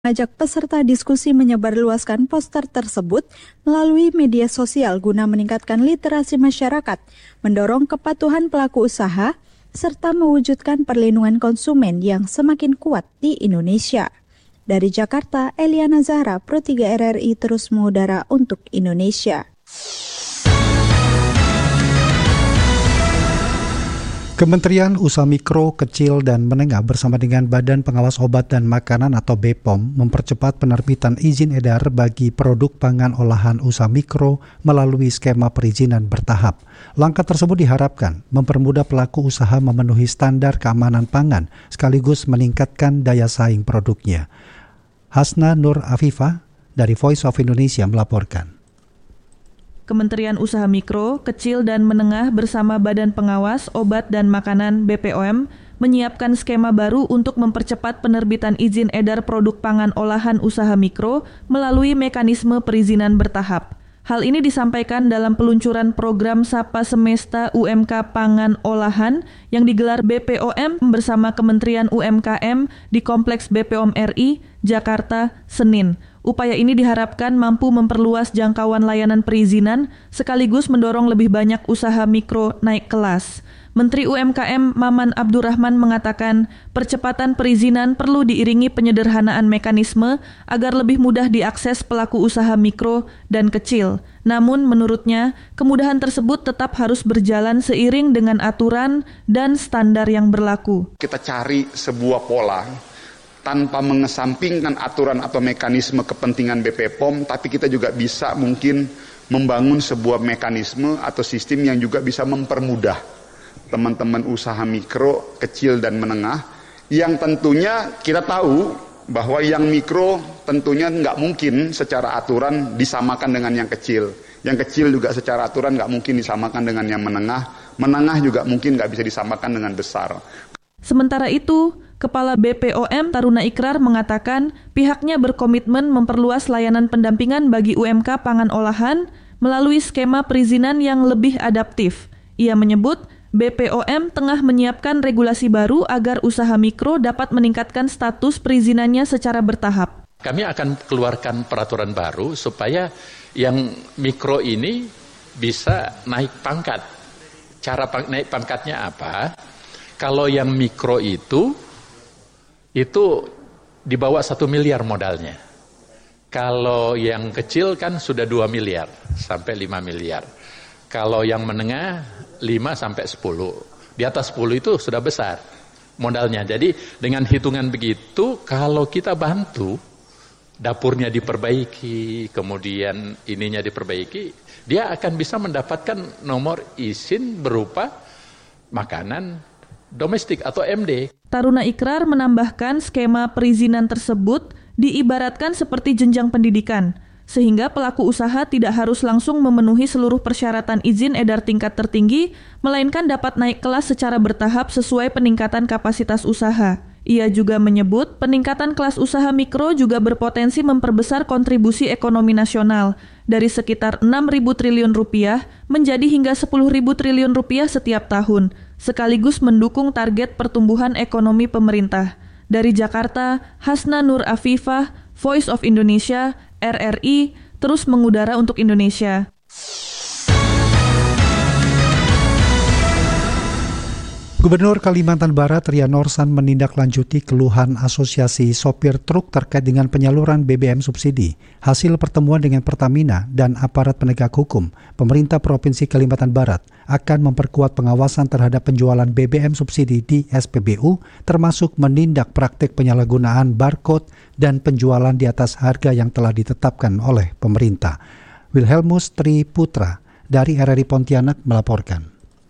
mengajak peserta diskusi menyebarluaskan poster tersebut melalui media sosial guna meningkatkan literasi masyarakat, mendorong kepatuhan pelaku usaha, serta mewujudkan perlindungan konsumen yang semakin kuat di Indonesia. Dari Jakarta, Eliana Zahra, Pro 3 RRI terus mengudara untuk Indonesia. Kementerian Usaha Mikro, Kecil, dan Menengah bersama dengan Badan Pengawas Obat dan Makanan atau BPOM mempercepat penerbitan izin edar bagi produk pangan olahan usaha mikro melalui skema perizinan bertahap. Langkah tersebut diharapkan mempermudah pelaku usaha memenuhi standar keamanan pangan sekaligus meningkatkan daya saing produknya. Hasna Nur Afifah dari Voice of Indonesia melaporkan. Kementerian Usaha Mikro, Kecil, dan Menengah bersama Badan Pengawas Obat dan Makanan BPOM menyiapkan skema baru untuk mempercepat penerbitan izin edar produk pangan olahan usaha mikro melalui mekanisme perizinan bertahap. Hal ini disampaikan dalam peluncuran program Sapa Semesta UMK Pangan Olahan yang digelar BPOM bersama Kementerian UMKM di Kompleks BPOM RI, Jakarta, Senin. Upaya ini diharapkan mampu memperluas jangkauan layanan perizinan sekaligus mendorong lebih banyak usaha mikro naik kelas. Menteri UMKM Maman Abdurrahman mengatakan percepatan perizinan perlu diiringi penyederhanaan mekanisme agar lebih mudah diakses pelaku usaha mikro dan kecil. Namun menurutnya, kemudahan tersebut tetap harus berjalan seiring dengan aturan dan standar yang berlaku. Kita cari sebuah pola tanpa mengesampingkan aturan atau mekanisme kepentingan BPOM, tapi kita juga bisa mungkin membangun sebuah mekanisme atau sistem yang juga bisa mempermudah teman-teman usaha mikro, kecil, dan menengah, yang tentunya kita tahu bahwa yang mikro tentunya nggak mungkin secara aturan disamakan dengan yang kecil. Yang kecil juga secara aturan nggak mungkin disamakan dengan yang menengah. Menengah juga mungkin nggak bisa disamakan dengan besar. Sementara itu, Kepala BPOM Taruna Ikrar mengatakan pihaknya berkomitmen memperluas layanan pendampingan bagi UMK pangan olahan melalui skema perizinan yang lebih adaptif. Ia menyebut BPOM tengah menyiapkan regulasi baru agar usaha mikro dapat meningkatkan status perizinannya secara bertahap. Kami akan keluarkan peraturan baru supaya yang mikro ini bisa naik pangkat. Cara naik pangkatnya apa? Kalau yang mikro itu di bawah 1 miliar modalnya. Kalau yang kecil kan sudah 2 miliar sampai 5 miliar. Kalau yang menengah 5 sampai 10. Di atas 10 itu sudah besar modalnya. Jadi dengan hitungan begitu, kalau kita bantu dapurnya diperbaiki, kemudian ininya diperbaiki, dia akan bisa mendapatkan nomor izin berupa makanan domestik atau MD. Taruna Ikrar menambahkan skema perizinan tersebut diibaratkan seperti jenjang pendidikan, sehingga pelaku usaha tidak harus langsung memenuhi seluruh persyaratan izin edar tingkat tertinggi, melainkan dapat naik kelas secara bertahap sesuai peningkatan kapasitas usaha. Ia juga menyebut peningkatan kelas usaha mikro juga berpotensi memperbesar kontribusi ekonomi nasional dari sekitar 6.000 triliun rupiah menjadi hingga 10.000 triliun rupiah setiap tahun, sekaligus mendukung target pertumbuhan ekonomi pemerintah. Dari Jakarta, Hasna Nur Afifah, Voice of Indonesia, RRI, terus mengudara untuk Indonesia. Gubernur Kalimantan Barat Ria Norsan menindaklanjuti keluhan Asosiasi Sopir Truk terkait dengan penyaluran BBM subsidi. Hasil pertemuan dengan Pertamina dan aparat penegak hukum, pemerintah Provinsi Kalimantan Barat akan memperkuat pengawasan terhadap penjualan BBM subsidi di SPBU, termasuk menindak praktik penyalahgunaan barcode dan penjualan di atas harga yang telah ditetapkan oleh pemerintah. Wilhelmus Tri Putra dari RRI Pontianak melaporkan.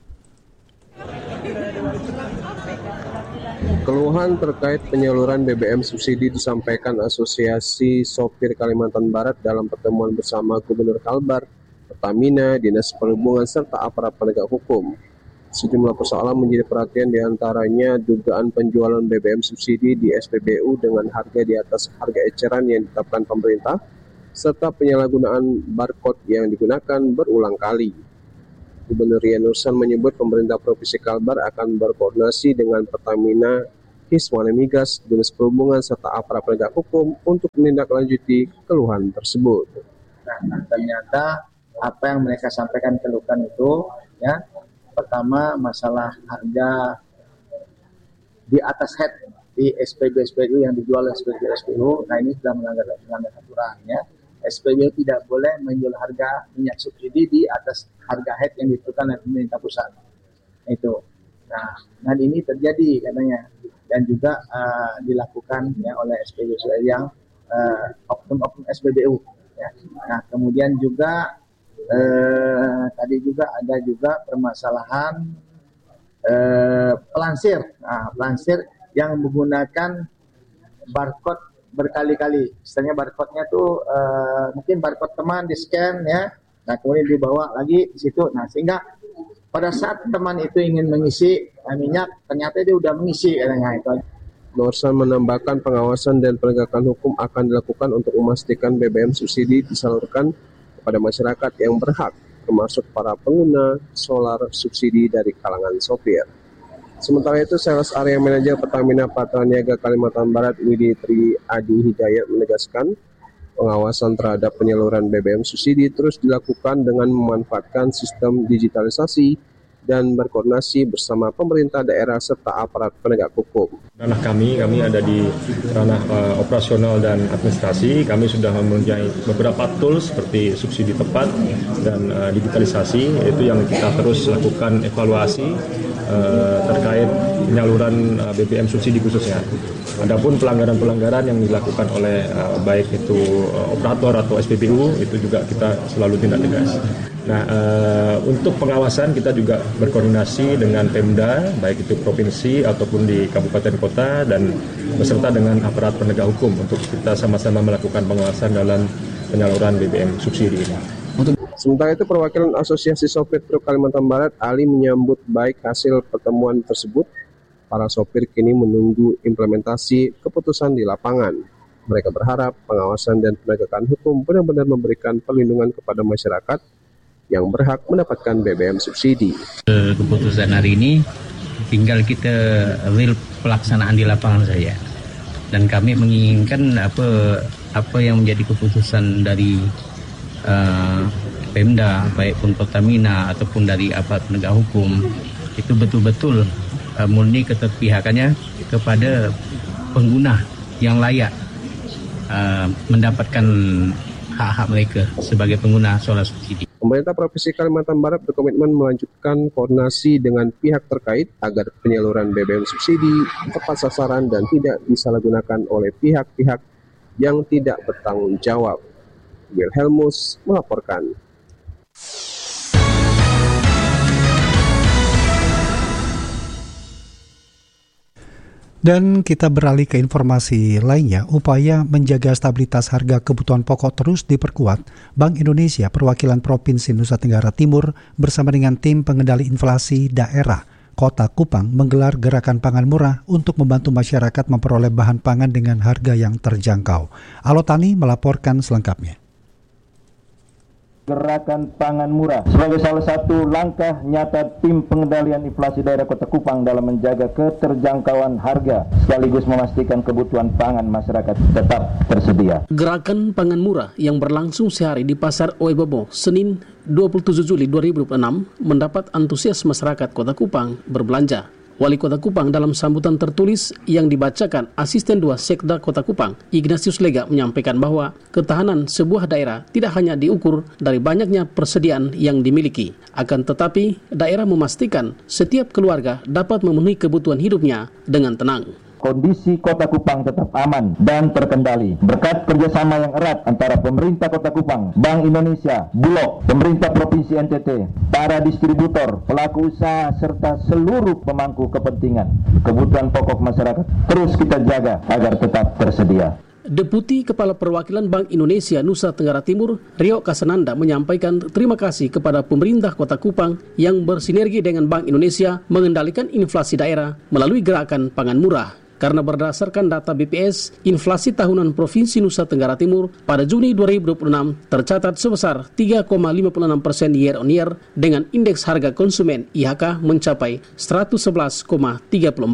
Keluhan terkait penyaluran BBM subsidi disampaikan Asosiasi Sopir Kalimantan Barat dalam pertemuan bersama Gubernur Kalbar, Pertamina, Dinas Perhubungan, serta aparat penegak hukum. Sejumlah persoalan menjadi perhatian diantaranya dugaan penjualan BBM subsidi di SPBU dengan harga di atas harga eceran yang ditetapkan pemerintah, serta penyalahgunaan barcode yang digunakan berulang kali. Gubernur Ria Norsan menyebut pemerintah Provinsi Kalbar akan berkoordinasi dengan Pertamina Hiswani Migas, Dinas Perhubungan, serta aparat penegak hukum untuk menindaklanjuti keluhan tersebut. Nah, ternyata apa yang mereka sampaikan keluhkan itu, ya, pertama masalah harga di atas head di SPBU yang dijual SPBU. Nah, ini sudah melanggar aturan, ya. SPBU tidak boleh menjual harga minyak subsidi di atas harga head yang ditentukan oleh pemerintah pusat. Itu. Nah, dan ini terjadi katanya, dan juga dilakukan ya oleh SPBU yang oknum-oknum SPBU. Ya. Nah, kemudian juga tadi juga ada juga permasalahan pelansir. Nah, pelansir yang menggunakan barcode berkali-kali. Misalnya barcode-nya tuh mungkin barcode teman di scan ya. Nah, kemudian dibawa lagi di situ. Nah, sehingga pada saat teman itu ingin mengisi minyak, ternyata dia udah mengisi katanya itu. Norsan menambahkan pengawasan dan penegakan hukum akan dilakukan untuk memastikan BBM subsidi disalurkan kepada masyarakat yang berhak, termasuk para pengguna solar subsidi dari kalangan sopir. Sementara itu, Sales Area Manager Pertamina Patraniaga Kalimantan Barat Widi Tri Adi Hidayat menegaskan pengawasan terhadap penyaluran BBM subsidi terus dilakukan dengan memanfaatkan sistem digitalisasi dan berkoordinasi bersama pemerintah daerah serta aparat penegak hukum. Ranah kami ada di ranah operasional dan administrasi. Kami sudah mempunyai beberapa tools seperti subsidi tepat dan digitalisasi, itu yang kita terus lakukan evaluasi terkait penyaluran BBM subsidi khususnya. Adapun pelanggaran-pelanggaran yang dilakukan oleh baik itu operator atau SPBU, itu juga kita selalu tindak tegas. Nah, untuk pengawasan kita juga berkoordinasi dengan Pemda, baik itu provinsi ataupun di kabupaten kota, dan beserta dengan aparat penegak hukum untuk kita sama-sama melakukan pengawasan dalam penyaluran BBM subsidi ini. Sementara itu, perwakilan Asosiasi Sopir Truk Kalimantan Barat, Ali, menyambut baik hasil pertemuan tersebut. Para sopir kini menunggu implementasi keputusan di lapangan. Mereka berharap pengawasan dan penegakan hukum benar-benar memberikan perlindungan kepada masyarakat yang berhak mendapatkan BBM subsidi. Keputusan hari ini tinggal kita real pelaksanaan di lapangan saja. Dan kami menginginkan apa yang menjadi keputusan dari Pemda, baik pun Pertamina ataupun dari aparat penegak hukum, itu betul-betul murni keterpihakannya kepada pengguna yang layak mendapatkan hak-hak mereka sebagai pengguna solar subsidi. Pemerintah Provinsi Kalimantan Barat berkomitmen melanjutkan koordinasi dengan pihak terkait agar penyaluran BBM subsidi tepat sasaran dan tidak disalahgunakan oleh pihak-pihak yang tidak bertanggung jawab. Wilhelmus melaporkan. Dan kita beralih ke informasi lainnya. Upaya menjaga stabilitas harga kebutuhan pokok terus diperkuat. Bank Indonesia Perwakilan Provinsi Nusa Tenggara Timur bersama dengan tim pengendali inflasi daerah Kota Kupang menggelar gerakan pangan murah untuk membantu masyarakat memperoleh bahan pangan dengan harga yang terjangkau. Alotani melaporkan selengkapnya. Gerakan pangan murah sebagai salah satu langkah nyata tim pengendalian inflasi daerah Kota Kupang dalam menjaga keterjangkauan harga sekaligus memastikan kebutuhan pangan masyarakat tetap tersedia. Gerakan pangan murah yang berlangsung sehari di Pasar Oebobo Senin 27 Juli 2006 mendapat antusias masyarakat Kota Kupang berbelanja. Wali Kota Kupang dalam sambutan tertulis yang dibacakan Asisten 2 Sekda Kota Kupang, Ignatius Lega, menyampaikan bahwa ketahanan sebuah daerah tidak hanya diukur dari banyaknya persediaan yang dimiliki, akan tetapi daerah memastikan setiap keluarga dapat memenuhi kebutuhan hidupnya dengan tenang. Kondisi Kota Kupang tetap aman dan terkendali berkat kerjasama yang erat antara pemerintah Kota Kupang, Bank Indonesia, Bulog, pemerintah Provinsi NTT, para distributor, pelaku usaha, serta seluruh pemangku kepentingan. Kebutuhan pokok masyarakat terus kita jaga agar tetap tersedia. Deputi Kepala Perwakilan Bank Indonesia Nusa Tenggara Timur, Rio Kasananda, menyampaikan terima kasih kepada pemerintah Kota Kupang yang bersinergi dengan Bank Indonesia mengendalikan inflasi daerah melalui gerakan pangan murah. Karena berdasarkan data BPS, inflasi tahunan Provinsi Nusa Tenggara Timur pada Juni 2026 tercatat sebesar 3,56% year on year dengan indeks harga konsumen IHK mencapai 111,34.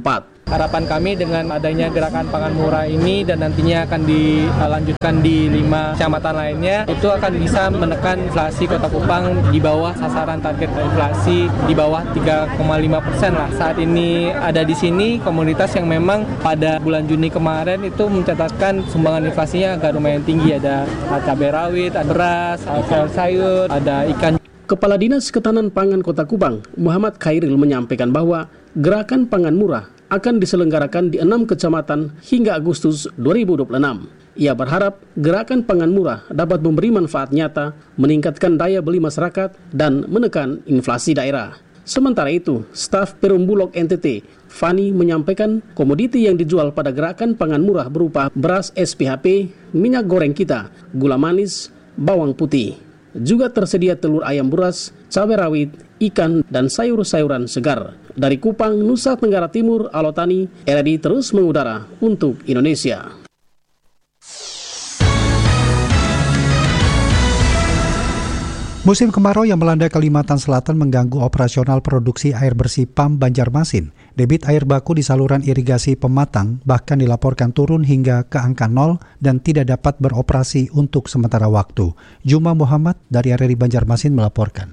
Harapan kami dengan adanya gerakan pangan murah ini dan nantinya akan dilanjutkan di 5 kecamatan lainnya, itu akan bisa menekan inflasi Kota Kupang di bawah sasaran target inflasi di bawah 3,5% lah. Saat ini ada di sini komunitas yang memang pada bulan Juni kemarin itu mencatatkan sumbangan inflasinya agak lumayan tinggi. Ada cabai rawit, ada beras, ada sayur, ada ikan. Kepala Dinas Ketahanan Pangan Kota Kupang, Muhammad Khairil menyampaikan bahwa gerakan pangan murah akan diselenggarakan di 6 kecamatan hingga Agustus 2026. Ia berharap gerakan pangan murah dapat memberi manfaat nyata, meningkatkan daya beli masyarakat, dan menekan inflasi daerah. Sementara itu, staf Perum Bulog NTT, Fani, menyampaikan komoditi yang dijual pada gerakan pangan murah berupa beras SPHP, minyak goreng kita, gula manis, bawang putih. Juga tersedia telur ayam buras, cabai rawit, ikan, dan sayur-sayuran segar. Dari Kupang, Nusa Tenggara Timur, Alotani, RRI terus mengudara untuk Indonesia. Musim kemarau yang melanda Kalimantan Selatan mengganggu operasional produksi air bersih PAM Banjarmasin. Debit air baku di saluran irigasi Pematang bahkan dilaporkan turun hingga ke angka 0 dan tidak dapat beroperasi untuk sementara waktu. Juma Muhammad dari RRI Banjarmasin melaporkan.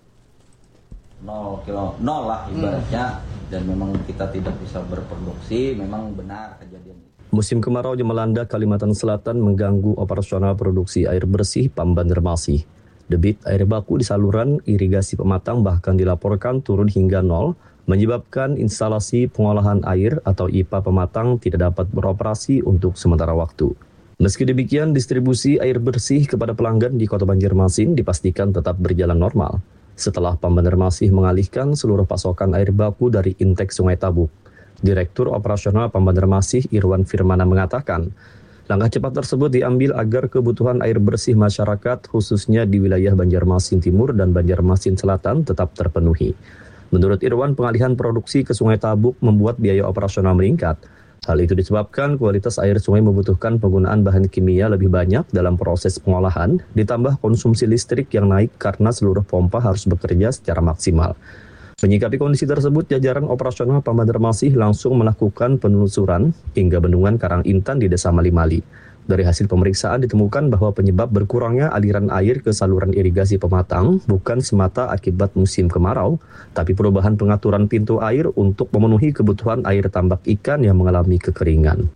0 lah ibaratnya, dan memang kita tidak bisa berproduksi, memang benar kejadian itu. Musim kemarau yang melanda Kalimantan Selatan mengganggu operasional produksi air bersih PAM Banjarmasin. Debit air baku di saluran irigasi Pematang bahkan dilaporkan turun hingga 0, menyebabkan instalasi pengolahan air atau IPA Pematang tidak dapat beroperasi untuk sementara waktu. Meski demikian, distribusi air bersih kepada pelanggan di Kota Banjarmasin dipastikan tetap berjalan normal setelah PAM Banjarmasin mengalihkan seluruh pasokan air baku dari intek Sungai Tabuk. Direktur Operasional PAM Banjarmasin Irwan Firmana mengatakan, langkah cepat tersebut diambil agar kebutuhan air bersih masyarakat khususnya di wilayah Banjarmasin Timur dan Banjarmasin Selatan tetap terpenuhi. Menurut Irwan, pengalihan produksi ke Sungai Tabuk membuat biaya operasional meningkat. Hal itu disebabkan kualitas air sungai membutuhkan penggunaan bahan kimia lebih banyak dalam proses pengolahan, ditambah konsumsi listrik yang naik karena seluruh pompa harus bekerja secara maksimal. Menyikapi kondisi tersebut, jajaran operasional PAM Banjarmasin langsung melakukan penelusuran hingga bendungan Karang Intan di Desa Mali-Mali. Dari hasil pemeriksaan ditemukan bahwa penyebab berkurangnya aliran air ke saluran irigasi Pematang bukan semata akibat musim kemarau, tapi perubahan pengaturan pintu air untuk memenuhi kebutuhan air tambak ikan yang mengalami kekeringan.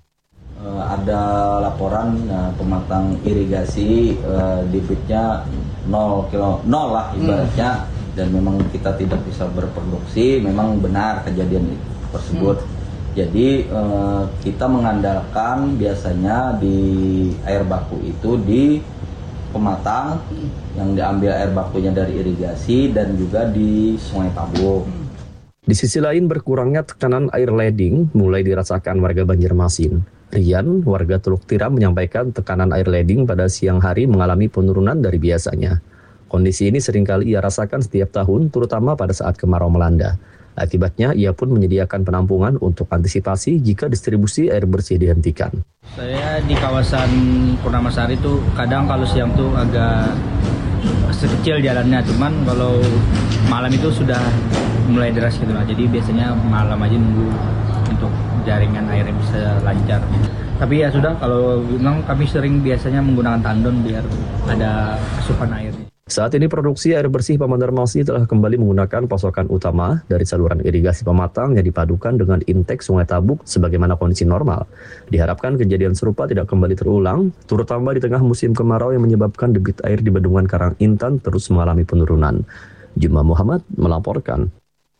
Ada laporan Pematang irigasi debitnya 0 lah ibaratnya, dan memang kita tidak bisa berproduksi, memang benar kejadian tersebut. Jadi kita mengandalkan biasanya di air baku itu di Pematang, yang diambil air bakunya dari irigasi dan juga di Sungai Tabuk. Di sisi lain, berkurangnya tekanan air leding mulai dirasakan warga Banjarmasin. Rian, warga Teluk Tiram, menyampaikan tekanan air leding pada siang hari mengalami penurunan dari biasanya. Kondisi ini seringkali ia rasakan setiap tahun, terutama pada saat kemarau melanda. Akibatnya, ia pun menyediakan penampungan untuk antisipasi jika distribusi air bersih dihentikan. Saya di kawasan Purnamasari itu kadang kalau siang tuh agak kecil jalannya, cuman kalau malam itu sudah mulai deras gitu lah. Jadi biasanya malam aja nunggu untuk jaringan airnya bisa lancar. Tapi ya sudah, kalau memang kami sering biasanya menggunakan tandon biar ada asupan airnya. Saat ini produksi air bersih PAM Banjarmasin telah kembali menggunakan pasokan utama dari saluran irigasi Pematang yang dipadukan dengan intek Sungai Tabuk sebagaimana kondisi normal. Diharapkan kejadian serupa tidak kembali terulang, terutama di tengah musim kemarau yang menyebabkan debit air di bendungan Karang Intan terus mengalami penurunan. Juma Muhammad melaporkan.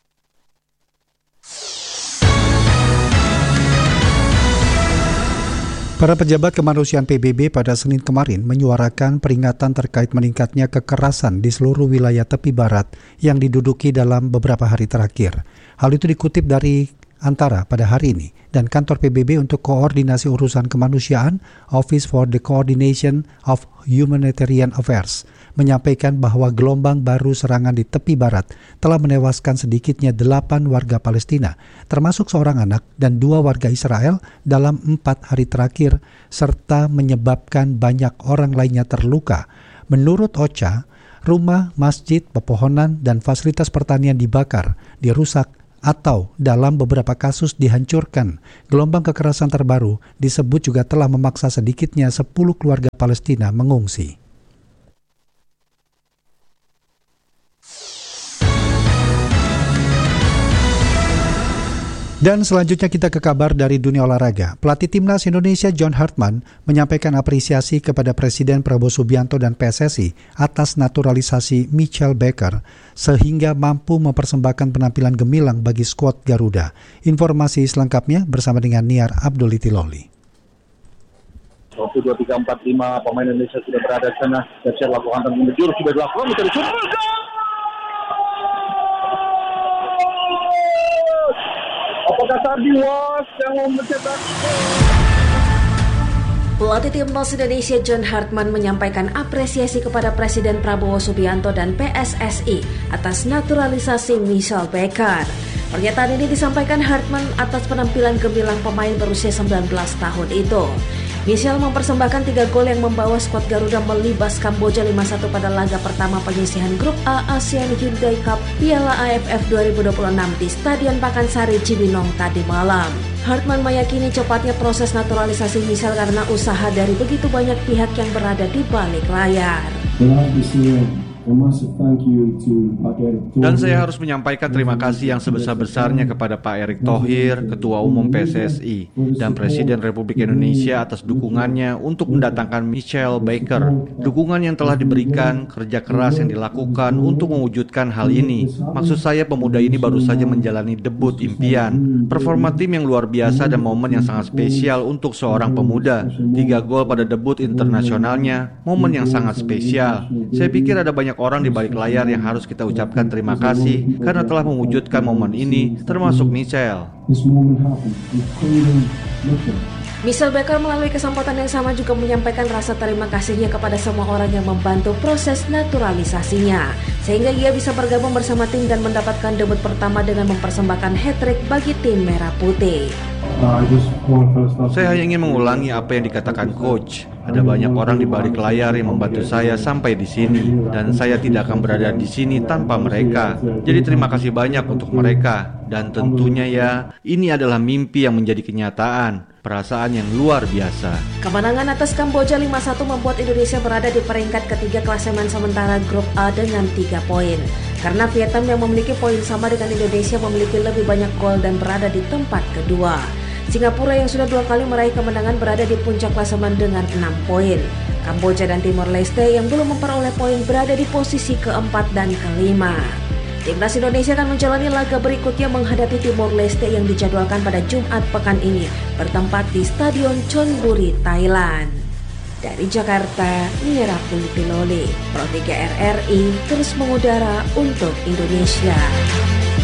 Para pejabat kemanusiaan PBB pada Senin kemarin menyuarakan peringatan terkait meningkatnya kekerasan di seluruh wilayah tepi barat yang diduduki dalam beberapa hari terakhir. Hal itu dikutip dari Antara pada hari ini, dan kantor PBB untuk koordinasi urusan kemanusiaan, Office for the Coordination of Humanitarian Affairs, menyampaikan bahwa gelombang baru serangan di tepi barat telah menewaskan sedikitnya 8 warga Palestina, termasuk seorang anak dan 2 warga Israel dalam 4 hari terakhir, serta menyebabkan banyak orang lainnya terluka. Menurut OCHA, rumah, masjid, pepohonan, dan fasilitas pertanian dibakar, dirusak, atau dalam beberapa kasus dihancurkan. Gelombang kekerasan terbaru disebut juga telah memaksa sedikitnya 10 keluarga Palestina mengungsi. Dan selanjutnya kita ke kabar dari dunia olahraga. Pelatih Timnas Indonesia John Hartman menyampaikan apresiasi kepada Presiden Prabowo Subianto dan PSSI atas naturalisasi Michelle Baker sehingga mampu mempersembahkan penampilan gemilang bagi skuad Garuda. Informasi selengkapnya bersama dengan Niar Abdullitiloli. 1, 2, 3, 4, 5 pemain Indonesia sudah berada di sana. Dan saya lakukan tangan menjurus sudah dilakukan mencari sudut. Apakah Sardi Was yang mencetak? Pelatih Timnas Indonesia John Hartman menyampaikan apresiasi kepada Presiden Prabowo Subianto dan PSSI atas naturalisasi Michelle Baker. Pernyataan ini disampaikan Hartman atas penampilan gemilang pemain berusia 19 tahun itu. Michelle mempersembahkan 3 gol yang membawa skuad Garuda melibas Kamboja 5-1 pada laga pertama penyisihan Grup A ASEAN Hyundai Cup Piala AFF 2026 di Stadion Pakansari Cibinong tadi malam. Hartman meyakini cepatnya proses naturalisasi Michelle karena usaha dari begitu banyak pihak yang berada di balik layar. Dan saya harus menyampaikan terima kasih yang sebesar-besarnya kepada Pak Erick Thohir, Ketua Umum PSSI, dan Presiden Republik Indonesia atas dukungannya untuk mendatangkan Michelle Baker. Dukungan yang telah diberikan, kerja keras yang dilakukan untuk mewujudkan hal ini. Maksud saya pemuda ini baru saja menjalani debut impian. Performa tim yang luar biasa dan momen yang sangat spesial untuk seorang pemuda. 3 gol pada debut internasionalnya, momen yang sangat spesial. Saya pikir ada banyak orang di balik layar yang harus kita ucapkan terima kasih karena telah mewujudkan momen ini, termasuk Michelle. Michelle Baker melalui kesempatan yang sama juga menyampaikan rasa terima kasihnya kepada semua orang yang membantu proses naturalisasinya, sehingga ia bisa bergabung bersama tim dan mendapatkan debut pertama dengan mempersembahkan hat-trick bagi tim Merah Putih. Saya hanya ingin mengulangi apa yang dikatakan Coach. Ada banyak orang di balik layar yang membantu saya sampai di sini, dan saya tidak akan berada di sini tanpa mereka. Jadi terima kasih banyak untuk mereka, dan tentunya ya, ini adalah mimpi yang menjadi kenyataan. Perasaan yang luar biasa. Kemenangan atas Kamboja 5-1 membuat Indonesia berada di peringkat ketiga klasemen sementara Grup A dengan 3 poin. Karena Vietnam yang memiliki poin sama dengan Indonesia memiliki lebih banyak gol dan berada di tempat kedua. Singapura yang sudah 2 kali meraih kemenangan berada di puncak klasemen dengan 6 poin. Kamboja dan Timor Leste yang belum memperoleh poin berada di posisi keempat dan kelima. Timnas Indonesia akan menjalani laga berikutnya menghadapi Timor Leste yang dijadwalkan pada Jumat pekan ini bertempat di Stadion Chonburi, Thailand. Dari Jakarta, Niar Abdullitiloli, Pro 3 RRI terus mengudara untuk Indonesia.